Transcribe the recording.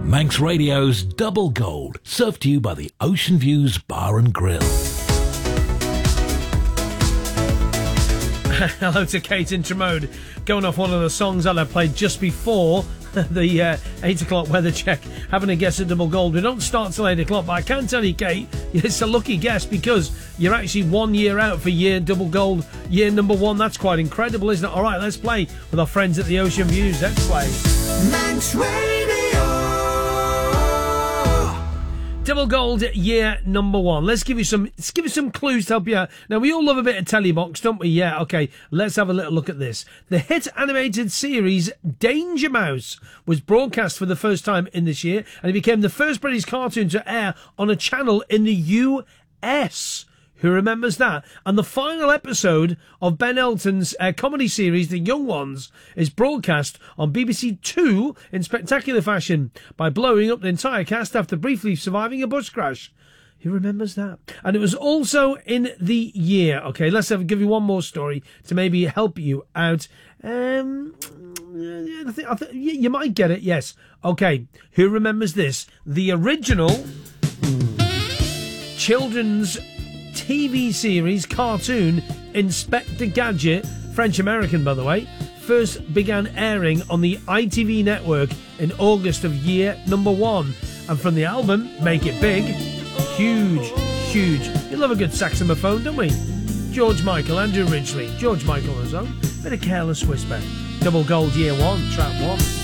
Manx Radio's Double Gold, served to you by the Ocean Views Bar and Grill. Hello to Kate in Tremode, going off one of the songs that I played just before the 8 o'clock weather check, having a guess at Double Gold. We don't start till 8 o'clock, but I can tell you, Kate, it's a lucky guess because you're actually 1 year out for year Double Gold, year number one. That's quite incredible, isn't it? All right, let's play with our friends at the Ocean Views. Let's play Manx Radio. Double Gold, year number one. Let's give you some clues to help you out. Now, we all love a bit of Telebox, don't we? Yeah, okay. Let's have a little look at this. The hit animated series Danger Mouse was broadcast for the first time in this year, and it became the first British cartoon to air on a channel in the US. Who remembers that? And the final episode of Ben Elton's comedy series, The Young Ones, is broadcast on BBC Two in spectacular fashion by blowing up the entire cast after briefly surviving a bus crash. Who remembers that? And it was also in the year. Okay, let's give you one more story to maybe help you out. I think you might get it, yes. Okay, who remembers this? The original children's TV series cartoon Inspector Gadget, French-American by the way, first began airing on the ITV network in August of year number one. And from the album Make It Big, huge. We love a good saxophone, don't we? George Michael, Andrew Ridgeley, George Michael on his own, bit of Careless Whisper. Double Gold year one, track one.